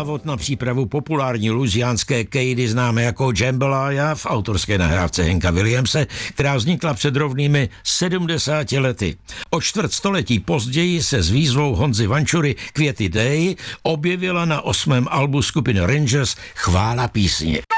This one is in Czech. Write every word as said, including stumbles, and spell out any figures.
Návod na přípravu populární louisiánské kejdy známe jako jambalaya v autorské nahrávce Hanka Williamse, která vznikla před rovnými sedmdesáti lety. O čtvrt století později se s výzvou Honzy Vančury Květy Day objevila na osmém albu skupiny Rangers Chvála písně.